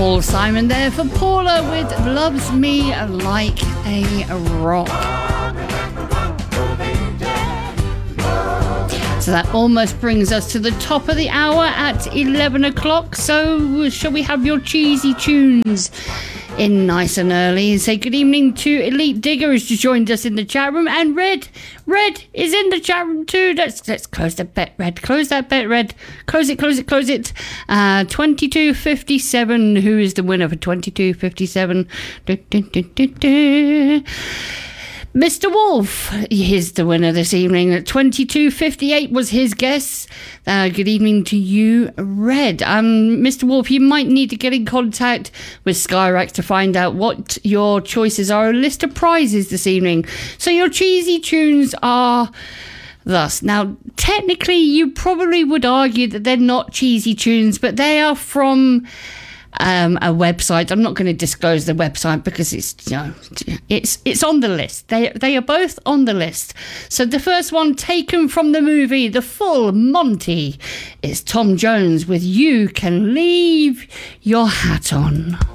Paul Simon there for Paula with Loves Me Like a Rock. So that almost brings us to the top of the hour at 11 o'clock. So shall we have your cheesy tunes in nice and early and say good evening to Elite Digger, who's just joined us in the chat room, and Red is in the chat room too. Let's close that bet, Red. Close that bet, Red. Close it. 2257. Who is the winner for 2257? Mr. Wolf is the winner this evening. 2258 was his guess. Good evening to you, Red. Mr. Wolf, you might need to get in contact with Skyrax to find out what your choices are. A list of prizes this evening. So your cheesy tunes are thus. Now, technically, you probably would argue that they're not cheesy tunes, but they are from a website. I'm not going to disclose the website because it's on the list. They are both on the list. So the first one, taken from the movie The Full Monty, is Tom Jones with You Can Leave Your Hat On.